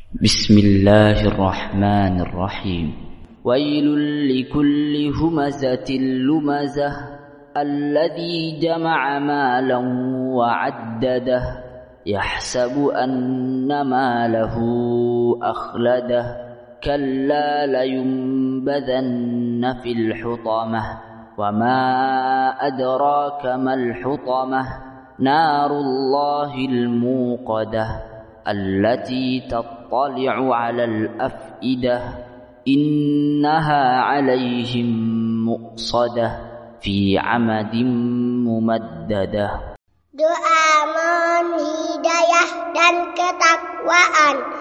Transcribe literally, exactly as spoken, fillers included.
بسم الله الرحمن الرحيم. ويل لكل همزة لمزة الذي جمع مالا وعدده يحسب أن ماله أخلده كلا لينبذن في الحطمة وما أدراك ما الحطمة نار الله الموقدة التي تطلع على الأفئدة إنها عليهم مؤصدة في عمد ممددة. Doa mohon hidayah dan ketakwaan.